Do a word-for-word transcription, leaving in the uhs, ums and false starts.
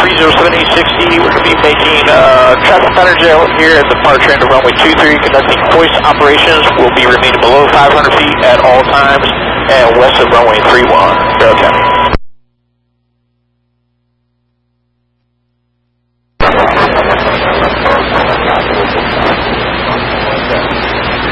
three zero seven eight sixty, we're going to be making uh, traffic pattern gel here at the departure end of runway two three, conducting hoist operations. Will be remaining below five hundred feet at all times and west of runway three one, Carroll County.